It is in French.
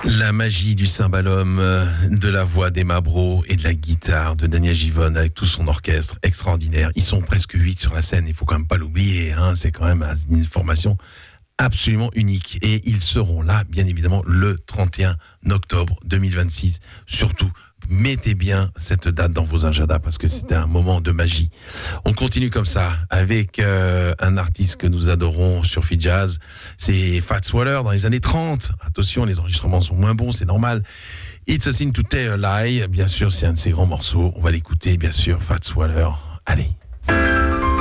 La magie du cymbalum, de la voix d'Emma Bro et de la guitare de Daniel Givonne avec tout son orchestre extraordinaire. Ils sont presque 8 sur la scène, il faut quand même pas l'oublier, hein. C'est quand même une formation absolument unique. Et ils seront là, bien évidemment, le 31 octobre 2026. Surtout, mettez bien cette date dans vos agendas parce que c'était un moment de magie. On continue comme ça avec un artiste que nous adorons sur Fijazz. C'est Fats Waller dans les années 30. Attention, les enregistrements sont moins bons, c'est normal. It's a Sin to Tell a Lie. Bien sûr, c'est un de ses grands morceaux. On va l'écouter, bien sûr, Fats Waller. Allez.